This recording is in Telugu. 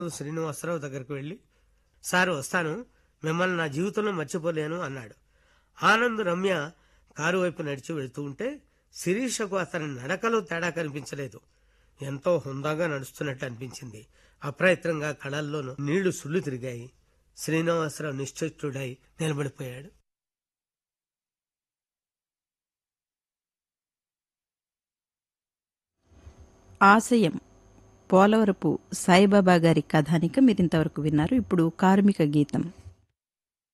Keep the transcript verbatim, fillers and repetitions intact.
శ్రీనివాసరావు దగ్గరికి వెళ్ళి, సారు వస్తాను, మిమ్మల్ని నా జీవితంలో మర్చిపోలేను అన్నాడు. ఆనంద్, రమ్య కారు వైపు నడిచి వెళుతూ ఉంటే శిరీషకు అతని నడకలో తేడా కనిపించలేదు. ఎంతో హుందాగా నడుస్తున్నట్టు అనిపించింది. అప్రయత్నంగా కళల్లోనూ నీళ్లు సుళ్ళు తిరిగాయి. శ్రీనివాసరావు నిశ్చేష్టుడై నిలబడిపోయాడు. ఆశయం పోలవరపు సాయిబాబా గారి కథానిక మీరింతవరకు విన్నారు. ఇప్పుడు కార్మిక గీతం.